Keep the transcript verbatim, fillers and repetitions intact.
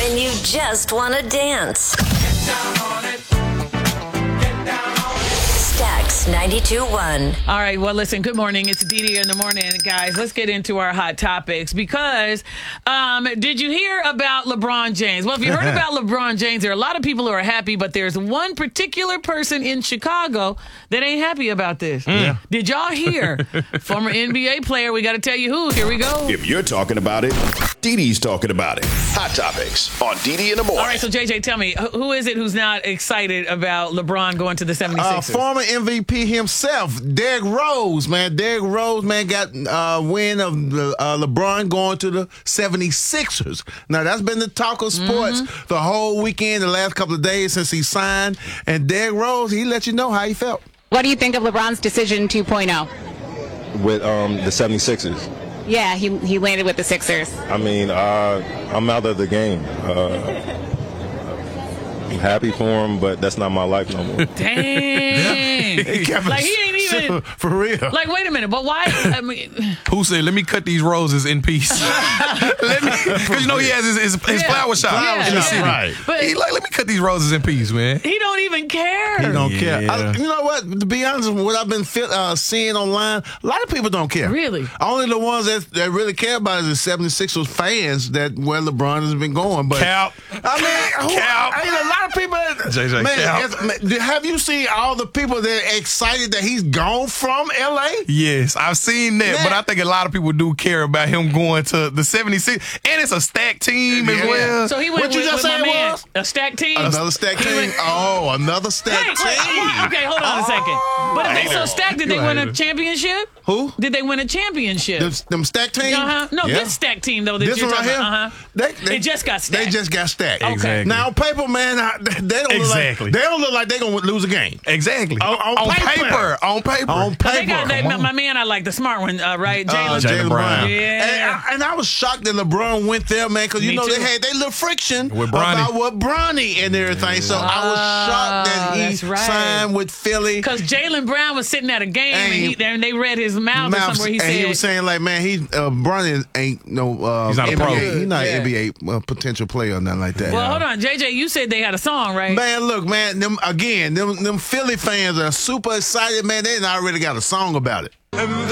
and you just want to dance. Get down on it. Get down on it. Stax ninety-two point one. All right, well, listen, good morning. It's Dee in the morning, guys. Let's get into our hot topics because um, did you hear about LeBron James? Well, if you heard about LeBron James, there are a lot of people who are happy, but there's one particular person in Chicago that ain't happy about this. Mm. Did y'all hear? Former N B A player, we got to tell you who. Here we go. If you're talking about it, Dee Dee's talking about it. Hot Topics on Dee Dee in the morning. All right, so J J, tell me, who- who is it who's not excited about LeBron going to the Uh, seventy-sixers? former M V P himself, Derrick Rose, man. Derrick Rose, man, got uh, win of uh, LeBron going to the seventy-sixers. Now, that's been the talk of sports Mm-hmm. the whole weekend, the last couple of days since he signed. And Derrick Rose, he let you know how he felt. What do you think of LeBron's decision two point oh? with um, the seventy-sixers. Yeah, he he landed with the Sixers. I mean, uh, I'm out of the game. Uh, I'm happy for him, but that's not my life no more. Dang. Like, he ain't even... For real. Like, wait a minute, but why? I mean, Who said, let me cut these roses in peace? Let me, because you know he has his, his, his Yeah. flower shop Yeah, in the yeah. city. Right. But He like, let me cut these roses in peace, man. he don't even care. He don't care. Yeah. I, you know what? To be honest, what I've been feel, uh, seeing online, a lot of people don't care. Really? Only the ones that, that really care about it is the seventy-sixers fans that where LeBron has been going. But Cap. I mean, who, Cap. I mean, a lot of people. J J man, Cap. it's- man, have you seen all the people that are excited that he's gone from L A? Yes, I've seen that, Man. but I think a lot of people do care about him going to the seventy-six, and it's a stacked team as Yeah. well. So he went What you with, just with my said man. was? A stacked team. Another stacked He team. went- Oh, another Wait, stacked wait, team. wait, okay, hold on a second. But if they so stacked, did they You win a hater. championship? Who? Did they win a championship? Them, them stacked teams? Uh-huh. No, Yeah. this stacked team, though. That This you're one right talking here, about. Uh-huh. they, they It just got stacked. They just got stacked. Okay. Exactly. Now, on paper, man, I- they don't Exactly. look like they don't look like they're gonna lose a game. Exactly. On- on paper. paper. On paper. On But they paper, got that, come my, on. my man, I like the smart one, uh, right? Uh, Jalen. Jaylen Jaylen Brown. Brown. Yeah. And I, and I was shocked that LeBron went there, man, because you Me know too. they had they little friction With Bronny. about what Bronny and everything. So I was shocked that Ah, he that's right. signed with Philly. Because Jalen Brown was sitting at a game and, he, And- and they read his mouth, or Mouth- somewhere he and said, he was saying like, man, he uh, Bronny ain't no uh, He's not a N B A. pro. He's not Yeah. an N B A uh, potential player or nothing like that. well, hold on. J J, you said they had a song, right? Man, look, man, them again, them them Philly fans are super excited, man. They done already got a song about it.